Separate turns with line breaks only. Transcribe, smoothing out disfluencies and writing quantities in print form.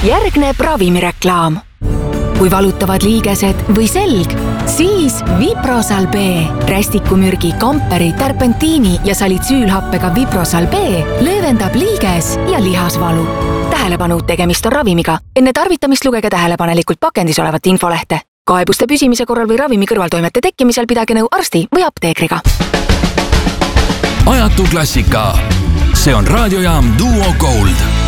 Järgneb ravimireklaam. Kui valutavad liigesed või selg, siis Viprosal B. Rästikumürgi, kamperi, terpentiini ja salitsüülhappega Viprosal B leevendab liiges- ja lihasvalu. Tähelepanu, tegemist on ravimiga. Enne tarvitamist lugege tähelepanelikult pakendis olevat infolehte. Kaebuste püsimise korral või ravimi kõrvaltoimete tekkimisel pidage nõu arsti või apteekriga.
Ajatu klassika. See on raadiojaam Duo Gold.